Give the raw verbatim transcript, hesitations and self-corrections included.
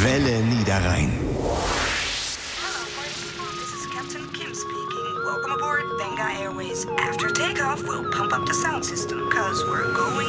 Welle Niederrhein. This is Captain Kim speaking. Welcome aboard Benga Airways. After takeoff, we'll pump up the sound system, cause we're going